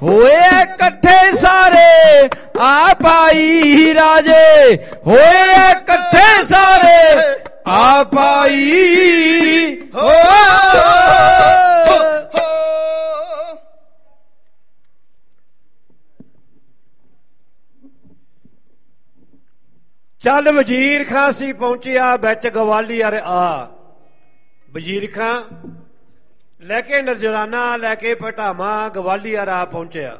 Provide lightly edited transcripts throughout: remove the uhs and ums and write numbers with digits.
ਹੋਏ ਇਕੱਠੇ ਸਾਰੇ ਆ ਭਾਈ ਰਾਜੇ, ਹੋਏ ਇਕੱਠੇ ਸਾਰੇ ਆ ਭਾਈ ਹੋ। ਚੱਲ ਵਜ਼ੀਰ ਖਾਂ ਸੀ ਪਹੁੰਚਿਆ ਵਿੱਚ ਗਵਾਲੀਅਰ ਆ। ਵਜ਼ੀਰ ਖਾਂ ਲੈ ਕੇ ਨਜ਼ਰਾਨਾ ਲੈ ਕੇ ਪਟਾਮਾ ਗਵਾਲੀਅਰ ਆ ਪਹੁੰਚਿਆ।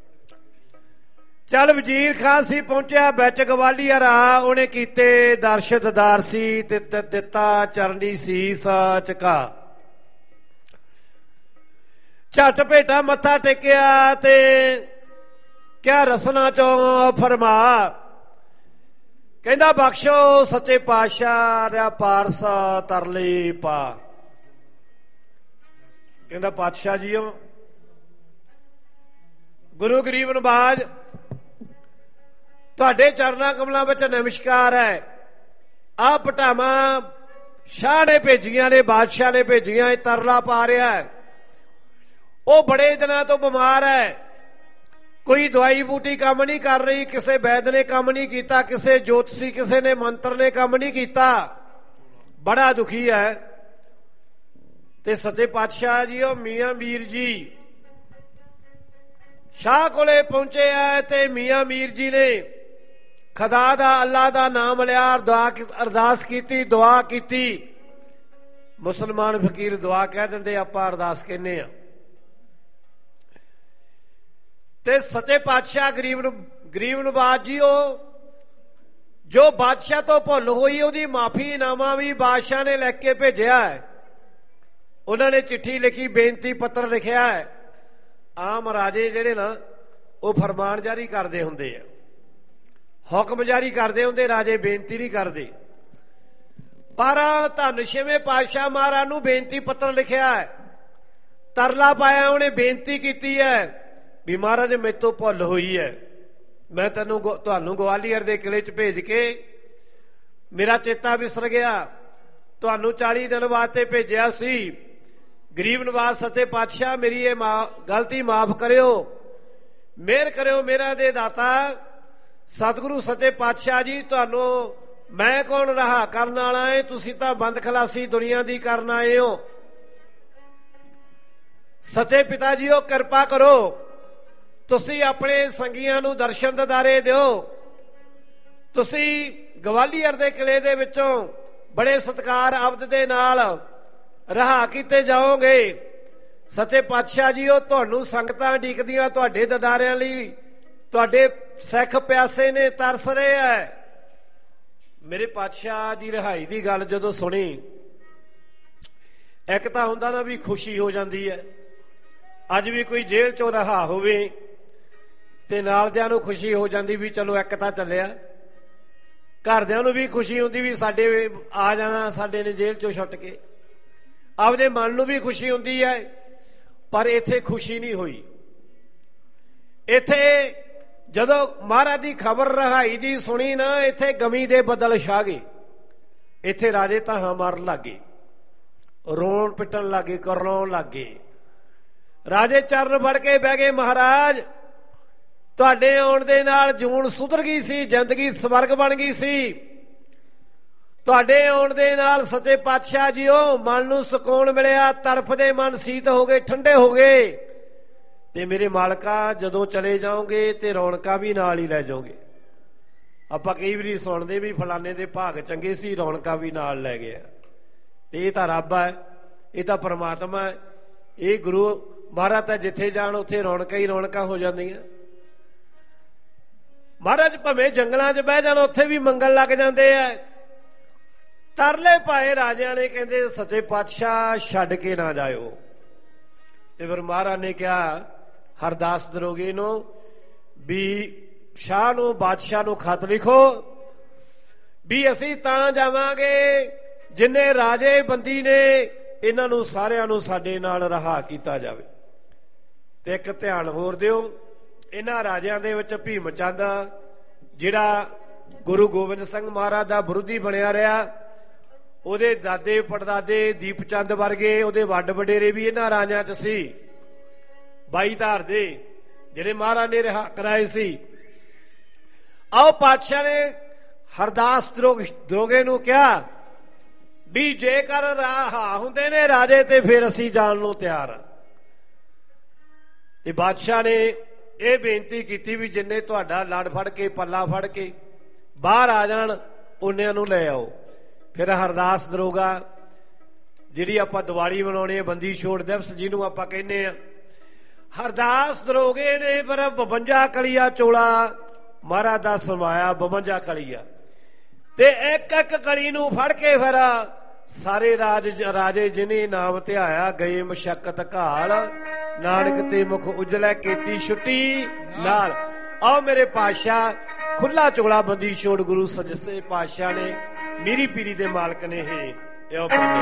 ਚੱਲ ਵਜ਼ੀਰ ਖਾਂ ਸੀ ਪਹੁੰਚਿਆ ਵਿੱਚ ਗਵਾਲੀਅਰ ਆ। ਉਹਨੇ ਕੀਤੇ ਦਰਸ਼ਤਦਾਰ ਸੀ ਤੇ ਦਿੱਤਾ ਚਰਨੀ ਸੀਸ ਝੁਕਾ। ਝੱਟ ਭੇਟਾ ਮੱਥਾ ਟੇਕਿਆ ਤੇ ਕਿਆ ਰਸਨਾ ਚੋਂ ਫਰਮਾ। ਕਹਿੰਦਾ ਬਖਸ਼ੋ ਸੱਚੇ ਪਾਤਸ਼ਾਹ ਦਾ ਪਾਰਸ ਤਰਲੇ ਪਾ। ਕਹਿੰਦਾ ਪਾਤਸ਼ਾਹ ਜੀਓ ਗੁਰੂ ਗਰੀਬ ਨਵਾਜ ਤੁਹਾਡੇ ਚਰਨਾਂ ਕਮਲਾਂ ਵਿੱਚ ਨਮਸਕਾਰ ਹੈ। ਆਹ ਪਟਾਵਾਂ ਸ਼ਾਹ ਨੇ ਭੇਜੀਆਂ ਨੇ, ਬਾਦਸ਼ਾਹ ਨੇ ਭੇਜੀਆਂ। ਇਹ ਤਰਲਾ ਪਾ ਰਿਹਾ ਹੈ। ਉਹ ਬੜੇ ਦਿਨਾਂ ਤੋਂ ਬਿਮਾਰ ਹੈ। ਕੋਈ ਦਵਾਈ ਬੂਟੀ ਕੰਮ ਨਹੀਂ ਕਰ ਰਹੀ। ਕਿਸੇ ਵੈਦ ਨੇ ਕੰਮ ਨਹੀਂ ਕੀਤਾ, ਕਿਸੇ ਜੋਤਸ਼ੀ ਕਿਸੇ ਨੇ ਮੰਤਰ ਨੇ ਕੰਮ ਨਹੀਂ ਕੀਤਾ। ਬੜਾ ਦੁਖੀ ਹੈ। ਤੇ ਸੱਚੇ ਪਾਤਸ਼ਾਹ ਜੀ ਉਹ ਮੀਆਂ ਮੀਰ ਜੀ ਸ਼ਾਹ ਕੋਲੇ ਪਹੁੰਚੇ ਆ। ਤੇ ਮੀਆਂ ਮੀਰ ਜੀ ਨੇ ਖੁਦਾ ਦਾ ਅੱਲਾ ਦਾ ਨਾਮ ਲਿਆ, ਅਰਦਾਸ ਕੀਤੀ, ਦੁਆ ਕੀਤੀ। ਮੁਸਲਮਾਨ ਫਕੀਰ ਦੁਆ ਕਹਿ ਦਿੰਦੇ, ਆਪਾਂ ਅਰਦਾਸ ਕਹਿੰਦੇ ਆ। ਤੇ ਸੱਚੇ ਪਾਤਸ਼ਾਹ ਗਰੀਬ ਨਵਾਜ ਜੀ ਉਹ ਜੋ ਬਾਦਸ਼ਾਹ ਤੋਂ ਭੁੱਲ ਹੋਈ ਉਹਦੀ ਮਾਫੀਨਾਮਾ ਵੀ ਬਾਦਸ਼ਾਹ ਨੇ ਲਿਖ ਕੇ ਭੇਜਿਆ ਹੈ। ਉਹਨਾਂ ਨੇ ਚਿੱਠੀ ਲਿਖੀ, ਬੇਨਤੀ ਪੱਤਰ ਲਿਖਿਆ ਹੈ। ਆਮ ਰਾਜੇ ਜਿਹੜੇ ਨਾ ਉਹ ਫਰਮਾਨ ਜਾਰੀ ਕਰਦੇ ਹੁੰਦੇ ਆ, ਹੁਕਮ ਜਾਰੀ ਕਰਦੇ ਹੁੰਦੇ, ਰਾਜੇ ਬੇਨਤੀ ਨਹੀਂ ਕਰਦੇ। ਪਰ ਧੰਨ ਛੇਵੇਂ ਪਾਤਸ਼ਾਹ ਮਹਾਰਾਜ ਨੂੰ ਬੇਨਤੀ ਪੱਤਰ ਲਿਖਿਆ ਹੈ, ਤਰਲਾ ਪਾਇਆ, ਉਹਨੇ ਬੇਨਤੀ ਕੀਤੀ ਹੈ ਵੀ ਮਹਾਰਾਜ ਮੇਰੇ ਤੋਂ ਭੁੱਲ ਹੋਈ ਹੈ। ਮੈਂ ਤੁਹਾਨੂੰ ਗਵਾਲੀਅਰ ਦੇ ਕਿਲੇ 'ਚ ਭੇਜ ਕੇ ਮੇਰਾ ਚੇਤਾ ਵਿਸਰ ਗਿਆ। ਤੁਹਾਨੂੰ 40 ਦਿਨ ਵਾਸਤੇ ਭੇਜਿਆ ਸੀ। ਗਰੀਬ ਨਵਾਜ ਸੱਚੇ ਪਾਤਸ਼ਾਹ ਮੇਰੀ ਇਹ ਗਲਤੀ ਮਾਫ ਕਰਿਓ, ਮਿਹਰ ਕਰਿਓ ਮੇਰਾ ਦੇ ਦਾਤਾ ਸਤਿਗੁਰੂ ਸੱਚੇ ਪਾਤਸ਼ਾਹ ਜੀ। ਤੁਹਾਨੂੰ ਮੈਂ ਕੌਣ ਰਹਾ ਕਰਨ ਵਾਲਾ ਏ, ਤੁਸੀਂ ਤਾਂ ਬੰਦ ਖਲਾਸੀ ਦੁਨੀਆ ਦੀ ਕਰਨ ਆਏ ਹੋ। ਸੱਚੇ ਪਿਤਾ ਜੀ ਉਹ ਕਿਰਪਾ ਕਰੋ, ਤੁਸੀਂ ਆਪਣੇ ਸੰਗੀਆਂ ਨੂੰ ਦਰਸ਼ਨ ਦਿਦਾਰੇ ਦਿਓ। ਤੁਸੀਂ ਗਵਾਲੀਅਰ ਦੇ ਕਿਲੇ ਦੇ ਵਿੱਚੋਂ ਬੜੇ ਸਤਿਕਾਰ ਅਬਦ ਦੇ ਨਾਲ ਰਿਹਾ ਕੀਤੇ ਜਾਓਗੇ। ਸੱਚੇ ਪਾਤਸ਼ਾਹ ਜੀ ਉਹ ਤੁਹਾਨੂੰ ਸੰਗਤਾਂ ਡੀਕਦੀਆਂ ਤੁਹਾਡੇ ਦਿਦਾਰਿਆਂ ਲਈ। ਤੁਹਾਡੇ ਸਿੱਖ ਪਿਆਸੇ ਨੇ, ਤਰਸ ਰਹੇ ਹੈ। ਮੇਰੇ ਪਾਤਸ਼ਾਹ ਦੀ ਰਿਹਾਈ ਦੀ ਗੱਲ ਜਦੋਂ ਸੁਣੀ, ਇੱਕ ਤਾਂ ਹੁੰਦਾ ਨਾ ਵੀ ਖੁਸ਼ੀ ਹੋ ਜਾਂਦੀ ਹੈ। ਅੱਜ ਵੀ ਕੋਈ ਜੇਲ੍ਹ ਚੋਂ ਰਿਹਾ ਹੋਵੇ ਤੇ ਨਾਲਦਿਆਂ ਨੂੰ ਖੁਸ਼ੀ ਹੋ ਜਾਂਦੀ ਵੀ ਚਲੋ ਇੱਕ ਤਾਂ ਚੱਲਿਆ। ਘਰਦਿਆਂ ਨੂੰ ਵੀ ਖੁਸ਼ੀ ਹੁੰਦੀ ਵੀ ਸਾਡੇ ਆ ਜਾਣਾ, ਸਾਡੇ ਨੇ ਜੇਲ੍ਹ ਚੋਂ ਛੁੱਟ ਕੇ। ਆਪਦੇ ਮਨ ਨੂੰ ਵੀ ਖੁਸ਼ੀ ਹੁੰਦੀ ਹੈ। ਪਰ ਇੱਥੇ ਖੁਸ਼ੀ ਨਹੀਂ ਹੋਈ। ਇੱਥੇ ਜਦੋਂ ਮਹਾਰਾਜ ਦੀ ਖਬਰ ਰਿਹਾਈ ਦੀ ਸੁਣੀ ਨਾ, ਇੱਥੇ ਗਮੀ ਦੇ ਬੱਦਲ ਛਾ ਗਏ। ਇੱਥੇ ਰਾਜੇ ਧਾਹਾਂ ਮਾਰਨ ਲੱਗ ਗਏ, ਰੋਣ ਪਿੱਟਣ ਲੱਗ ਗਏ, ਕਰਲਾਉਣ ਲੱਗ ਗਏ। ਰਾਜੇ ਚਰਨ ਫੜ ਕੇ ਬਹਿ ਗਏ, ਮਹਾਰਾਜ ਤੁਹਾਡੇ ਆਉਣ ਦੇ ਨਾਲ ਜੂਨ ਸੁਧਰ ਗਈ ਸੀ, ਜ਼ਿੰਦਗੀ ਸਵਰਗ ਬਣ ਗਈ ਸੀ। ਤੁਹਾਡੇ ਆਉਣ ਦੇ ਨਾਲ ਸੱਚੇ ਪਾਤਸ਼ਾਹ ਜੀਓ ਮਨ ਨੂੰ ਸਕੂਨ ਮਿਲਿਆ, ਤੜਫਦੇ ਮਨ ਸੀਤ ਹੋ ਗਏ, ਠੰਡੇ ਹੋ ਗਏ। ਤੇ ਮੇਰੇ ਮਾਲਕਾ ਜਦੋਂ ਚਲੇ ਜਾਓਗੇ ਤੇ ਰੌਣਕਾਂ ਵੀ ਨਾਲ ਹੀ ਲੈ ਜਾਓਗੇ। ਆਪਾਂ ਕਈ ਵਾਰੀ ਸੁਣਦੇ ਵੀ ਫਲਾਣੇ ਦੇ ਭਾਗ ਚੰਗੇ ਸੀ, ਰੌਣਕਾਂ ਵੀ ਨਾਲ ਲੈ ਗਿਆ। ਤੇ ਇਹ ਤਾਂ ਰੱਬ ਹੈ, ਇਹ ਤਾਂ ਪਰਮਾਤਮਾ ਹੈ। ਇਹ ਗੁਰੂ ਮਹਾਰਾਜ ਤਾਂ ਜਿੱਥੇ ਜਾਣ ਉੱਥੇ ਰੌਣਕਾਂ ਹੀ ਰੌਣਕਾਂ ਹੋ ਜਾਂਦੀਆਂ। ਮਹਾਰਾਜ ਭਾਵੇਂ ਜੰਗਲਾਂ 'ਚ ਬਹਿ ਜਾਣ ਉੱਥੇ ਵੀ ਮੰਗਣ ਲੱਗ ਜਾਂਦੇ ਆ। ਤਰਲੇ ਪਾਏ ਰਾਜਿਆਂ ਨੇ, ਕਹਿੰਦੇ ਸੱਚੇ ਪਾਤਸ਼ਾਹ ਛੱਡ ਕੇ ਨਾ ਜਾਇਓ। ਤੇ ਫਿਰ ਮਹਾਰਾਜ ਨੇ ਕਿਹਾ ਹਰਦਾਸ ਦਰੋਗੇ ਨੂੰ ਵੀ ਸ਼ਾਹ ਨੂੰ, ਬਾਦਸ਼ਾਹ ਨੂੰ ਖਤ ਲਿਖੋ ਵੀ ਅਸੀਂ ਤਾਂ ਜਾਵਾਂਗੇ ਜਿੰਨੇ ਰਾਜੇ ਬੰਦੀ ਨੇ ਇਹਨਾਂ ਨੂੰ ਸਾਰਿਆਂ ਨੂੰ ਸਾਡੇ ਨਾਲ ਰਿਹਾ ਕੀਤਾ ਜਾਵੇ। ਤੇ ਇੱਕ ਧਿਆਨ ਹੋਰ ਦਿਓ, ਇਹਨਾਂ ਰਾਜਿਆਂ ਦੇ ਵਿੱਚ ਭੀਮ ਚੰਦ ਜਿਹੜਾ ਗੁਰੂ ਗੋਬਿੰਦ ਸਿੰਘ ਮਹਾਰਾਜ ਦਾ ਵਿਰੋਧੀ ਬਣਿਆ ਰਿਹਾ, ਉਹਦੇ ਦਾਦੇ ਪੜਦਾਦੇ ਦੀਪ ਚੰਦ ਵਰਗੇ ਉਹਦੇ ਵੱਡ ਵਡੇਰੇ ਵੀ ਇਹਨਾਂ ਰਾਜਿਆਂ 'ਚ ਸੀ। 22 ਧਾਰ ਦੇ ਜਿਹੜੇ ਮਹਾਰਾਜ ਨੇ ਰਿਹਾ ਕਰਾਏ ਸੀ। ਆਓ ਪਾਤਸ਼ਾਹ ਨੇ ਹਰਦਾਸ ਦਰੋਗੇ ਨੂੰ ਕਿਹਾ ਵੀ ਜੇਕਰ ਰਿਹਾ ਹੁੰਦੇ ਨੇ ਰਾਜੇ ਤੇ ਫਿਰ ਅਸੀਂ ਜਾਣ ਨੂੰ ਤਿਆਰ ਹਾਂ। ਤੇ ਬਾਦਸ਼ਾਹ ਨੇ ਇਹ ਬੇਨਤੀ ਕੀਤੀ ਵੀ ਜਿੰਨੇ ਤੁਹਾਡਾ ਲੜ ਫੜ ਕੇ ਪੱਲਾ ਫੜ ਕੇ ਬਾਹਰ ਆ ਜਾਣ ਉਹਨਿਆਂ ਨੂੰ ਲੈ ਆਓ। ਫਿਰ ਹਰਦਾਸ ਦਰੋਗਾ, ਜਿਹੜੀ ਆਪਾਂ ਦੀਵਾਲੀ ਮਨਾਉਣੀ ਹੈ ਬੰਦੀ ਛੋੜ ਦਿਵਸ ਜਿਹਨੂੰ ਆਪਾਂ ਕਹਿੰਦੇ ਆ, ਹਰਦਾਸ ਦਰੋਗੇ ਨੇ ਪਰ 52 ਕਲੀਆ ਚੋਲਾ ਮਹਾਰਾਜ ਦਾ ਸਮਾਇਆ, 52 ਕਲੀਆ ਤੇ ਇੱਕ ਇੱਕ ਕਲੀ ਨੂੰ ਫੜ ਕੇ ਫਿਰ ਸਾਰੇ ਰਾਜੇ ਜਿਹਨੇ ਨਾਮ ਧਿਆਇਆ ਗਏ ਮਸ਼ੱਕਤ ਘਾਲ, ਨਾਨਕ ਤੇ ਮੁਖ ਉਜਲੇ ਕੀਤੀ ਛੁੱਟੀ ਨਾਲ। ਆਓ ਮੇਰੇ ਪਾਤਸ਼ਾਹ ਖੁੱਲਾ ਚੋਲਾ ਬੰਦੀ ਛੋੜ ਗੁਰੂ ਸੱਚੇ ਪਾਤਸ਼ਾਹ ਨੇ ਮੀਰੀ ਪੀਰੀ ਦੇ ਮਾਲਕ ਨੇ ਇਹ